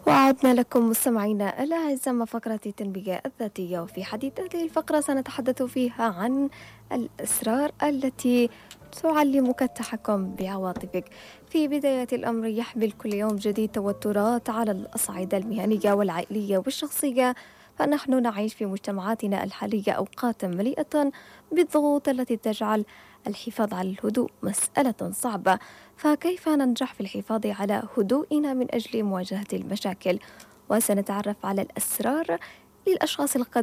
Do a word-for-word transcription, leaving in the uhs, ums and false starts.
وعدنا لكم مستمعينا الأعزاء مع فقرة التنمية الذاتية، وفي حديث هذه الفقرة سنتحدث فيها عن الأسرار التي تعلمك التحكم بعواطفك. في بداية الأمر يحمل كل يوم جديد توترات على الأصعدة المهنية والعائلية والشخصية، فنحن نعيش في مجتمعاتنا الحالية أوقات مليئة بالضغوط التي تجعل الحفاظ على الهدوء مسألة صعبة. فكيف ننجح في الحفاظ على هدوئنا من أجل مواجهة المشاكل؟ وسنتعرف على الأسرار للأشخاص القادمين